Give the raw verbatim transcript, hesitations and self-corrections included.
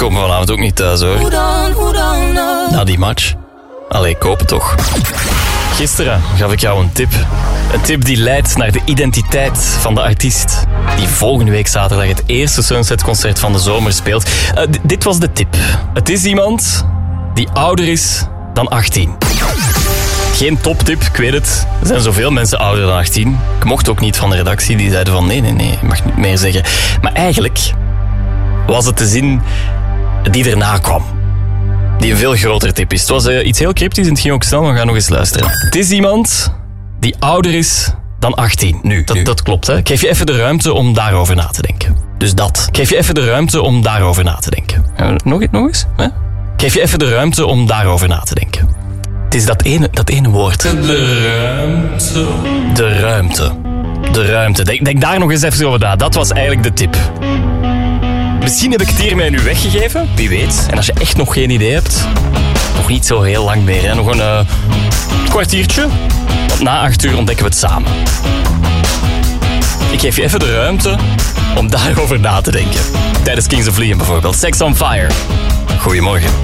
komen vanavond ook niet thuis, hoor. Na die match. Allee, kopen toch. Gisteren gaf ik jou een tip. Een tip die leidt naar de identiteit van de artiest die volgende week zaterdag het eerste Sunset-concert van de zomer speelt. Uh, d- dit was de tip. Het is iemand die ouder is dan achttien. Geen toptip, ik weet het. Er zijn zoveel mensen ouder dan achttien. Ik mocht ook niet van de redactie, die zeiden van nee, nee, nee, je mag niet meer zeggen. Maar eigenlijk was het de zin die erna kwam. Die een veel groter tip is. Het was uh, iets heel cryptisch en het ging ook snel, maar we gaan nog eens luisteren. Het is iemand die ouder is dan achttien. Nu, dat, dat klopt, hè. Ik geef je even de ruimte om daarover na te denken. Dus dat. Ik geef je even de ruimte om daarover na te denken. Uh, nog, nog eens? Hè? Ik geef je even de ruimte om daarover na te denken. Het is dat ene, dat ene woord. De ruimte. De ruimte. De ruimte. Denk, denk daar nog eens even over na. Dat was eigenlijk de tip. Misschien heb ik het hiermee nu weggegeven. Wie weet. En als je echt nog geen idee hebt, nog niet zo heel lang meer. Hè? Nog een uh, kwartiertje. Want na acht uur ontdekken we het samen. Ik geef je even de ruimte om daarover na te denken. Tijdens Kings of Leon bijvoorbeeld. Sex on Fire. Goedemorgen.